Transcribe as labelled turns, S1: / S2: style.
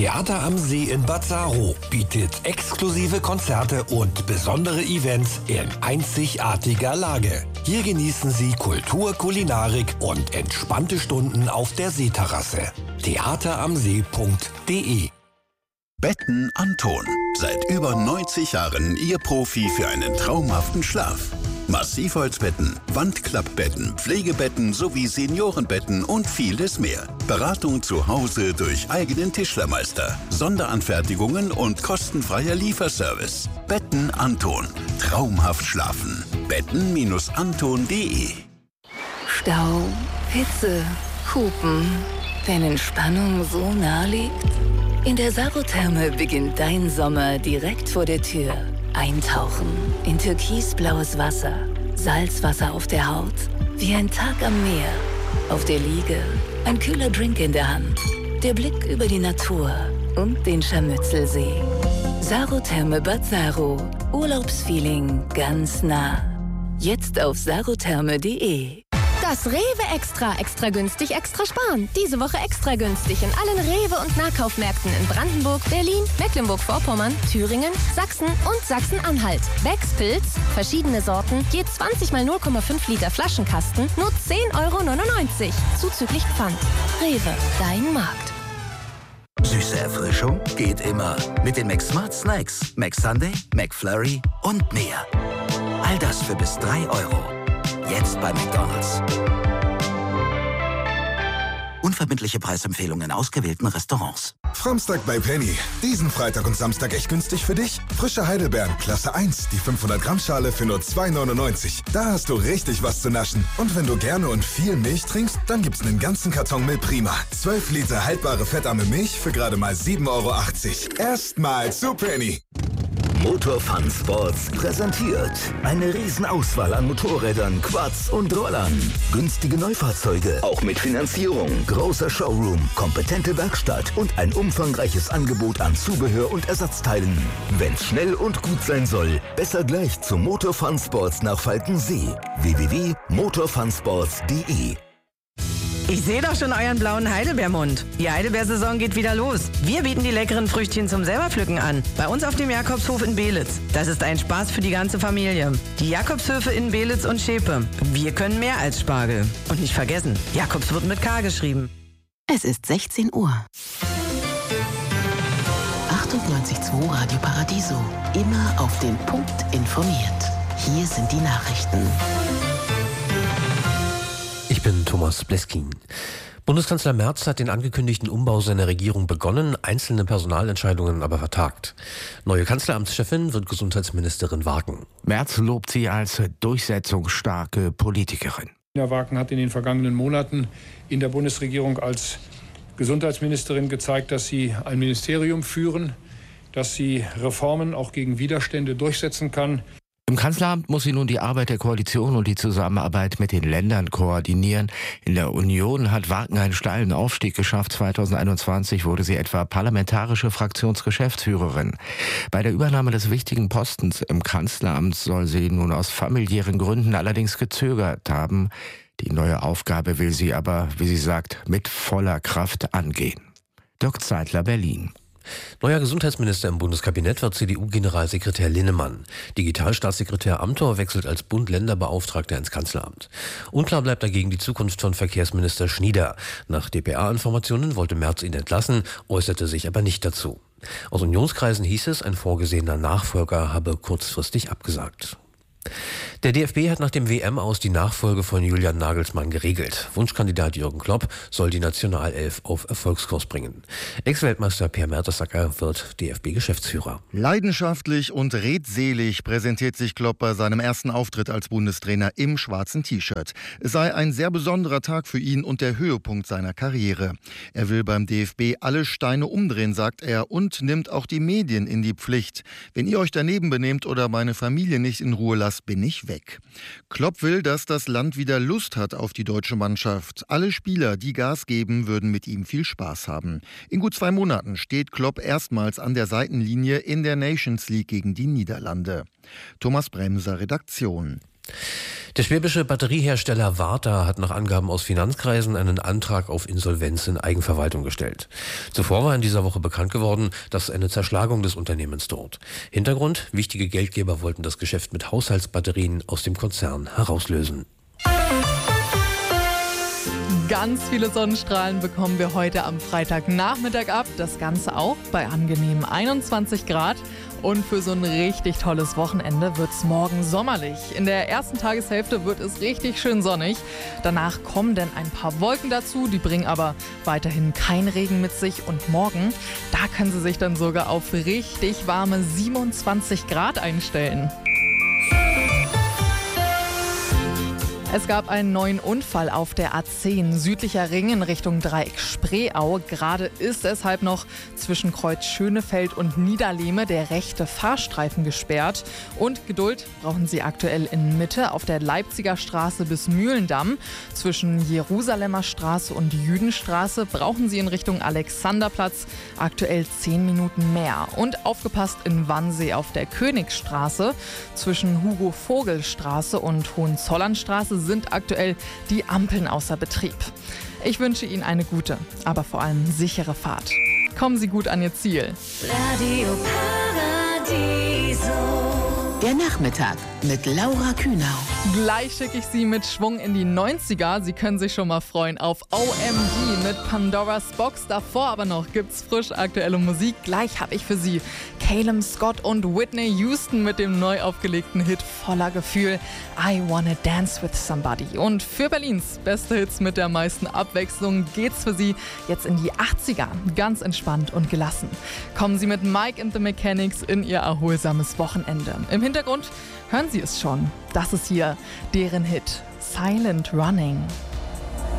S1: Theater am See in Bad Saro bietet exklusive Konzerte und besondere Events in einzigartiger Lage. Hier genießen Sie Kultur, Kulinarik und entspannte Stunden auf der Seeterrasse. theateramsee.de.
S2: Betten Anton. Seit über 90 Jahren Ihr Profi für einen traumhaften Schlaf. Massivholzbetten, Wandklappbetten, Pflegebetten sowie Seniorenbetten und vieles mehr. Beratung zu Hause durch eigenen Tischlermeister, Sonderanfertigungen und kostenfreier Lieferservice. Betten Anton. Traumhaft schlafen. Betten-anton.de.
S3: Stau, Hitze, Hupen. Wenn Entspannung so nah liegt? In der Sarotherme beginnt dein Sommer direkt vor der Tür. Eintauchen in türkisblaues Wasser, Salzwasser auf der Haut, wie ein Tag am Meer. Auf der Liege, ein kühler Drink in der Hand, der Blick über die Natur und den Scharmützelsee. Sarotherme Bad Saro, Urlaubsfeeling ganz nah. Jetzt auf sarotherme.de.
S4: Das Rewe Extra günstig, extra sparen. Diese Woche extra günstig in allen Rewe- und Nahkaufmärkten in Brandenburg, Berlin, Mecklenburg-Vorpommern, Thüringen, Sachsen und Sachsen-Anhalt. Becks Pilz, verschiedene Sorten, je 20 mal 0,5 Liter Flaschenkasten, nur 10,99 €, zuzüglich Pfand. Rewe, dein Markt.
S5: Süße Erfrischung geht immer. Mit den McSmart Snacks, McSunday, McFlurry und mehr. All das für bis 3 €. Jetzt bei McDonald's. Unverbindliche Preisempfehlungen in ausgewählten Restaurants.
S6: Framstag bei Penny. Diesen Freitag und Samstag echt günstig für dich? Frische Heidelbeeren, Klasse 1, die 500 Gramm Schale für nur 2,99 €. Da hast du richtig was zu naschen. Und wenn du gerne und viel Milch trinkst, dann gibt's einen ganzen Karton Milch Prima. 12 Liter haltbare fettarme Milch für gerade mal 7,80 €. Erstmal zu Penny.
S7: Motor Fun Sports präsentiert eine Riesenauswahl an Motorrädern, Quads und Rollern. Günstige Neufahrzeuge, auch mit Finanzierung. Großer Showroom, kompetente Werkstatt und ein umfangreiches Angebot an Zubehör und Ersatzteilen. Wenn's schnell und gut sein soll, besser gleich zu Motor Fun Sports nach Falkensee. www.motorfunsports.de.
S8: Ich sehe doch schon euren blauen Heidelbeermund. Die Heidelbeersaison geht wieder los. Wir bieten die leckeren Früchtchen zum Selberpflücken an. Bei uns auf dem Jakobshof in Beelitz. Das ist ein Spaß für die ganze Familie. Die Jakobshöfe in Beelitz und Schepe. Wir können mehr als Spargel. Und nicht vergessen, Jakobs wird mit K geschrieben.
S9: Es ist 16 Uhr. 98.2 Radio Paradiso. Immer auf den Punkt informiert. Hier sind die Nachrichten.
S10: Ich bin Thomas Bleskin. Bundeskanzler Merz hat den angekündigten Umbau seiner Regierung begonnen, einzelne Personalentscheidungen aber vertagt. Neue Kanzleramtschefin wird Gesundheitsministerin Wagen.
S11: Merz lobt sie als durchsetzungsstarke Politikerin.
S12: Nina Wagen hat in den vergangenen Monaten in der Bundesregierung als Gesundheitsministerin gezeigt, dass sie ein Ministerium führen, dass sie Reformen auch gegen Widerstände durchsetzen kann.
S11: Im Kanzleramt muss sie nun die Arbeit der Koalition und die Zusammenarbeit mit den Ländern koordinieren. In der Union hat Wagen einen steilen Aufstieg geschafft. 2021 wurde sie etwa parlamentarische Fraktionsgeschäftsführerin. Bei der Übernahme des wichtigen Postens im Kanzleramt soll sie nun aus familiären Gründen allerdings gezögert haben. Die neue Aufgabe will sie aber, wie sie sagt, mit voller Kraft angehen. Dirk Zeitler, Berlin.
S10: Neuer Gesundheitsminister im Bundeskabinett wird CDU-Generalsekretär Linnemann. Digitalstaatssekretär Amthor wechselt als Bund-Länder-Beauftragter ins Kanzleramt. Unklar bleibt dagegen die Zukunft von Verkehrsminister Schnieder. Nach dpa-Informationen wollte Merz ihn entlassen, äußerte sich aber nicht dazu. Aus Unionskreisen hieß es, ein vorgesehener Nachfolger habe kurzfristig abgesagt. Der DFB hat nach dem WM-Aus die Nachfolge von Julian Nagelsmann geregelt. Wunschkandidat Jürgen Klopp soll die Nationalelf auf Erfolgskurs bringen. Ex-Weltmeister Per Mertesacker wird DFB-Geschäftsführer.
S13: Leidenschaftlich und redselig präsentiert sich Klopp bei seinem ersten Auftritt als Bundestrainer im schwarzen T-Shirt. Es sei ein sehr besonderer Tag für ihn und der Höhepunkt seiner Karriere. Er will beim DFB alle Steine umdrehen, sagt er, und nimmt auch die Medien in die Pflicht. Wenn ihr euch daneben benehmt oder meine Familie nicht in Ruhe lasst, bin ich weg. Klopp will, dass das Land wieder Lust hat auf die deutsche Mannschaft. Alle Spieler, die Gas geben, würden mit ihm viel Spaß haben. In gut 2 Monaten steht Klopp erstmals an der Seitenlinie in der Nations League gegen die Niederlande. Thomas Bremser, Redaktion.
S10: Der schwäbische Batteriehersteller Varta hat nach Angaben aus Finanzkreisen einen Antrag auf Insolvenz in Eigenverwaltung gestellt. Zuvor war in dieser Woche bekannt geworden, dass eine Zerschlagung des Unternehmens droht. Hintergrund: wichtige Geldgeber wollten das Geschäft mit Haushaltsbatterien aus dem Konzern herauslösen.
S14: Ganz viele Sonnenstrahlen bekommen wir heute am Freitagnachmittag ab. Das Ganze auch bei angenehmen 21 Grad. Und für so ein richtig tolles Wochenende wird es morgen sommerlich. In der ersten Tageshälfte wird es richtig schön sonnig. Danach kommen dann ein paar Wolken dazu, die bringen aber weiterhin keinen Regen mit sich. Und morgen, da können Sie sich dann sogar auf richtig warme 27 Grad einstellen. Es gab einen neuen Unfall auf der A10 südlicher Ring in Richtung Dreieck Spreeau. Gerade ist deshalb noch zwischen Kreuz Schönefeld und Niederlehme der rechte Fahrstreifen gesperrt. Und Geduld brauchen Sie aktuell in Mitte auf der Leipziger Straße bis Mühlendamm. Zwischen Jerusalemer Straße und Jüdenstraße brauchen Sie in Richtung Alexanderplatz aktuell 10 Minuten mehr. Und aufgepasst in Wannsee auf der Königsstraße. Zwischen Hugo-Vogel-Straße und Hohenzollernstraße sind aktuell die Ampeln außer Betrieb. Ich wünsche Ihnen eine gute, aber vor allem sichere Fahrt. Kommen Sie gut an Ihr Ziel.
S9: Radio Paradiso. Der Nachmittag mit Laura Kühnau.
S14: Gleich schicke ich Sie mit Schwung in die 90er. Sie können sich schon mal freuen auf OMG mit Pandora's Box. Davor aber noch gibt's frisch aktuelle Musik. Gleich habe ich für Sie Calum Scott und Whitney Houston mit dem neu aufgelegten Hit voller Gefühl I Wanna Dance With Somebody. Und für Berlins beste Hits mit der meisten Abwechslung geht's für Sie jetzt in die 80er. Ganz entspannt und gelassen. Kommen Sie mit Mike and the Mechanics in Ihr erholsames Wochenende. Im Hintergrund hören Sie es schon. Das ist hier deren Hit Silent Running.